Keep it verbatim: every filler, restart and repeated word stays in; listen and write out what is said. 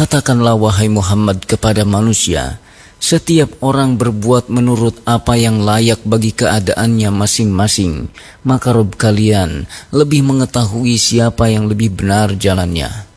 Katakanlah wahai Muhammad kepada manusia, setiap orang berbuat menurut apa yang layak bagi keadaannya masing-masing, maka Rabb kalian lebih mengetahui siapa yang lebih benar jalannya.